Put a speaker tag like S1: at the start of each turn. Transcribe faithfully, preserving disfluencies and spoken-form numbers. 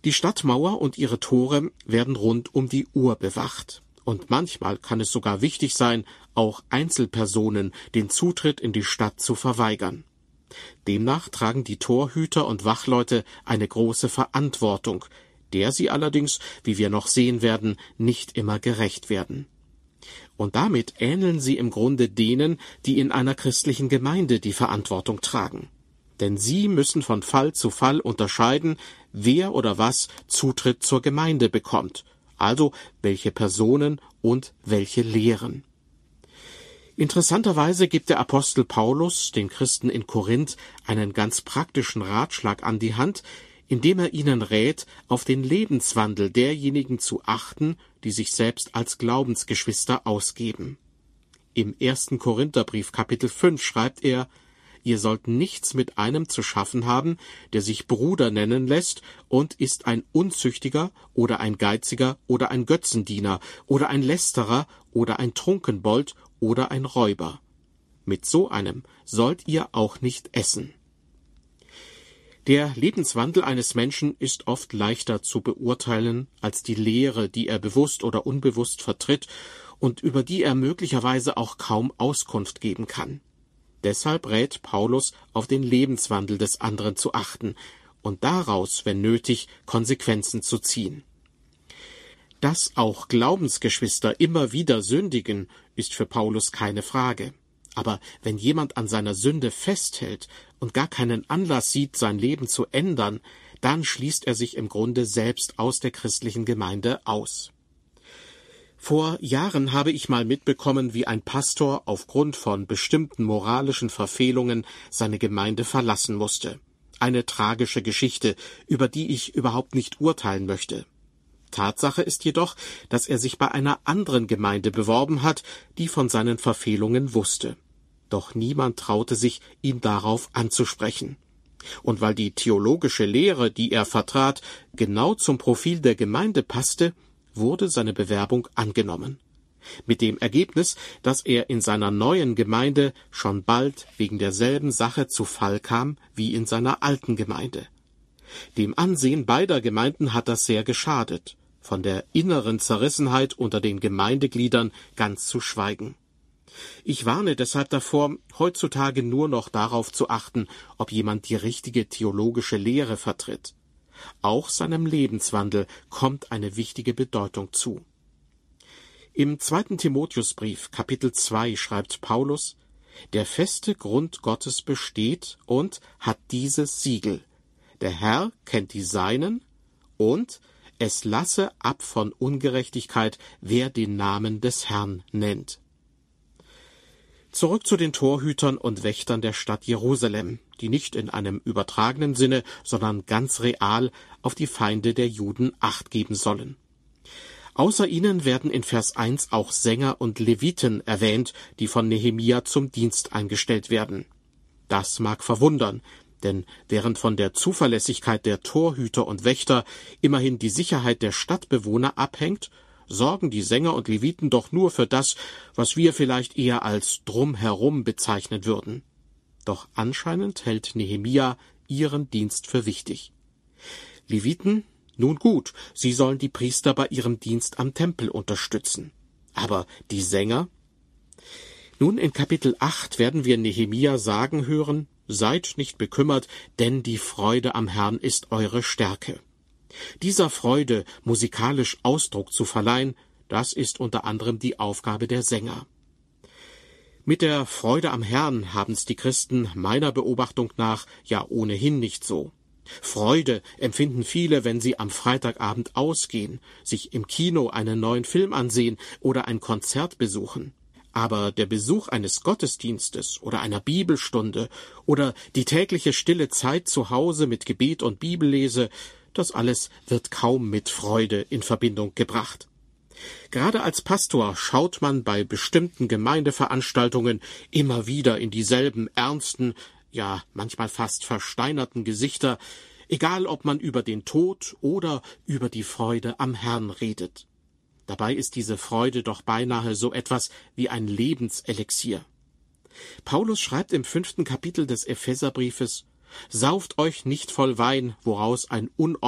S1: Die Stadtmauer und ihre Tore werden rund um die Uhr bewacht. Und manchmal kann es sogar wichtig sein, auch Einzelpersonen den Zutritt in die Stadt zu verweigern. Demnach tragen die Torhüter und Wachleute eine große Verantwortung, der sie allerdings, wie wir noch sehen werden, nicht immer gerecht werden. Und damit ähneln sie im Grunde denen, die in einer christlichen Gemeinde die Verantwortung tragen. Denn sie müssen von Fall zu Fall unterscheiden, wer oder was Zutritt zur Gemeinde bekommt, also welche Personen und welche Lehren. Interessanterweise gibt der Apostel Paulus den Christen in Korinth einen ganz praktischen Ratschlag an die Hand, indem er ihnen rät, auf den Lebenswandel derjenigen zu achten, die sich selbst als Glaubensgeschwister ausgeben. Im ersten Korintherbrief Kapitel fünf schreibt er: Ihr sollt nichts mit einem zu schaffen haben, der sich Bruder nennen lässt und ist ein Unzüchtiger oder ein Geiziger oder ein Götzendiener oder ein Lästerer oder ein Trunkenbold oder ein Räuber. Mit so einem sollt ihr auch nicht essen. Der Lebenswandel eines Menschen ist oft leichter zu beurteilen als die Lehre, die er bewusst oder unbewusst vertritt und über die er möglicherweise auch kaum Auskunft geben kann. Deshalb rät Paulus, auf den Lebenswandel des anderen zu achten und daraus, wenn nötig, Konsequenzen zu ziehen. Dass auch Glaubensgeschwister immer wieder sündigen, ist für Paulus keine Frage. Aber wenn jemand an seiner Sünde festhält und gar keinen Anlass sieht, sein Leben zu ändern, dann schließt er sich im Grunde selbst aus der christlichen Gemeinde aus. Vor Jahren habe ich mal mitbekommen, wie ein Pastor aufgrund von bestimmten moralischen Verfehlungen seine Gemeinde verlassen musste. Eine tragische Geschichte, über die ich überhaupt nicht urteilen möchte. Tatsache ist jedoch, dass er sich bei einer anderen Gemeinde beworben hat, die von seinen Verfehlungen wusste. Doch niemand traute sich, ihn darauf anzusprechen. Und weil die theologische Lehre, die er vertrat, genau zum Profil der Gemeinde passte, wurde seine Bewerbung angenommen. Mit dem Ergebnis, dass er in seiner neuen Gemeinde schon bald wegen derselben Sache zu Fall kam wie in seiner alten Gemeinde. Dem Ansehen beider Gemeinden hat das sehr geschadet, von der inneren Zerrissenheit unter den Gemeindegliedern ganz zu schweigen. Ich warne deshalb davor, heutzutage nur noch darauf zu achten, ob jemand die richtige theologische Lehre vertritt. Auch seinem Lebenswandel kommt eine wichtige Bedeutung zu. Im zweiten Timotheusbrief, Kapitel zwei, schreibt Paulus: Der feste Grund Gottes besteht und hat dieses Siegel: Der Herr kennt die Seinen und es lasse ab von Ungerechtigkeit, wer den Namen des Herrn nennt. Zurück zu den Torhütern und Wächtern der Stadt Jerusalem, die nicht in einem übertragenen Sinne, sondern ganz real auf die Feinde der Juden Acht geben sollen. Außer ihnen werden in Vers eins auch Sänger und Leviten erwähnt, die von Nehemia zum Dienst eingestellt werden. Das mag verwundern, denn während von der Zuverlässigkeit der Torhüter und Wächter immerhin die Sicherheit der Stadtbewohner abhängt, sorgen die Sänger und Leviten doch nur für das, was wir vielleicht eher als Drumherum bezeichnen würden. Doch anscheinend hält Nehemia ihren Dienst für wichtig. Leviten? Nun gut, sie sollen die Priester bei ihrem Dienst am Tempel unterstützen. Aber die Sänger? Nun, in Kapitel acht werden wir Nehemia sagen hören: Seid nicht bekümmert, denn die Freude am Herrn ist eure Stärke. Dieser Freude musikalisch Ausdruck zu verleihen, das ist unter anderem die Aufgabe der Sänger. Mit der Freude am Herrn haben's die Christen meiner Beobachtung nach ja ohnehin nicht so. Freude empfinden viele, wenn sie am Freitagabend ausgehen, sich im Kino einen neuen Film ansehen oder ein Konzert besuchen. Aber der Besuch eines Gottesdienstes oder einer Bibelstunde oder die tägliche stille Zeit zu Hause mit Gebet und Bibellese, das alles wird kaum mit Freude in Verbindung gebracht. Gerade als Pastor schaut man bei bestimmten Gemeindeveranstaltungen immer wieder in dieselben ernsten, ja manchmal fast versteinerten Gesichter, egal ob man über den Tod oder über die Freude am Herrn redet. Dabei ist diese Freude doch beinahe so etwas wie ein Lebenselixier. Paulus schreibt im fünften Kapitel des Epheserbriefes: Sauft euch nicht voll Wein, woraus ein